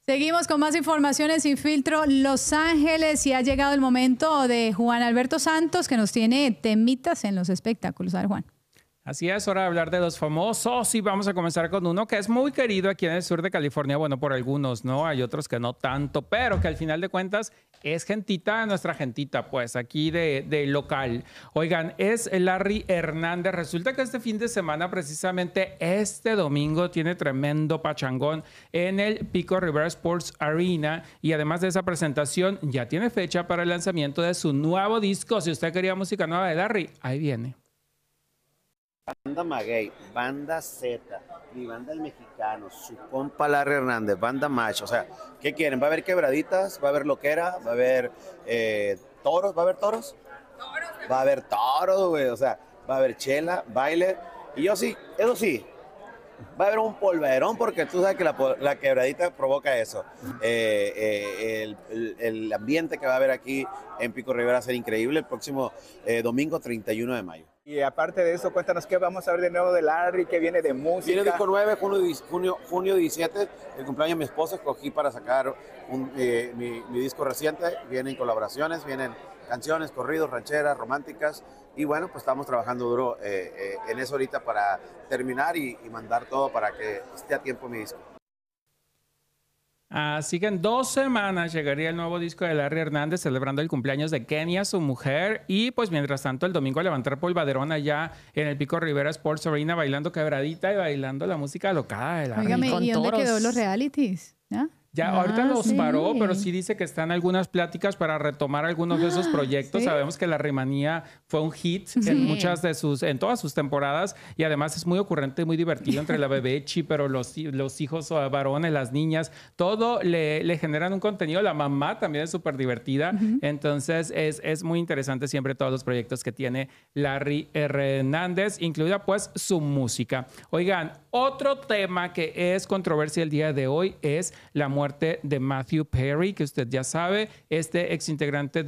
Seguimos con más informaciones sin filtro Los Ángeles y ha llegado el momento de Juan Alberto Santos que nos tiene temitas en los espectáculos. A ver, Juan. Así es, hora de hablar de los famosos y vamos a comenzar con uno que es muy querido aquí en el sur de California. Bueno, por algunos, ¿no? Hay otros que no tanto, pero que al final de cuentas es gentita, nuestra gentita, pues aquí de local. Oigan, es Larry Hernández. Resulta que este fin de semana, precisamente este domingo, tiene tremendo pachangón en el Pico Rivera Sports Arena y además de esa presentación ya tiene fecha para el lanzamiento de su nuevo disco. Si usted quería música nueva de Larry, ahí viene. Banda Maguey, Banda Z, mi banda El Mexicano, su compa Larry Hernández, Banda Macho. O sea, ¿qué quieren? ¿Va a haber quebraditas? ¿Va a haber loquera? ¿Va a haber toros? ¿Va a haber toros? Va a haber toros, güey. O sea, va a haber chela, baile. Y yo sí, eso sí, va a haber un polverón porque tú sabes que la quebradita provoca eso. El ambiente que va a haber aquí en Pico Rivera va a ser increíble el próximo domingo 31 de mayo. Y aparte de eso, cuéntanos qué vamos a ver de nuevo de Larry, que viene de música. Viene disco 9, junio 17, el cumpleaños de mi esposa, escogí para sacar mi disco reciente. Vienen colaboraciones, vienen canciones, corridos, rancheras, románticas. Y bueno, pues estamos trabajando duro en eso ahorita para terminar y mandar todo para que esté a tiempo mi disco. Así que en 2 semanas llegaría el nuevo disco de Larry Hernández celebrando el cumpleaños de Kenia, su mujer. Y pues mientras tanto el domingo a levantar polvaderón allá en el Pico Rivera Sports Arena bailando quebradita y bailando la música locada de Larry. Óigame, con ¿y dónde toros. quedó los realities? ¿Ya? Ya, ahorita los sí. paró, pero sí dice que están algunas pláticas para retomar algunos de esos proyectos. ¿Sí? Sabemos que La Rimanía fue un hit Sí. en todas sus temporadas y además es muy ocurrente, muy divertido entre la bebechi, pero los hijos varones, las niñas, todo le generan un contenido. La mamá también es súper divertida. Entonces es muy interesante siempre todos los proyectos que tiene Larry Hernández, incluida pues su música. Oigan, otro tema que es controversia el día de hoy es la muerte de Matthew Perry, que usted ya sabe, este exintegrante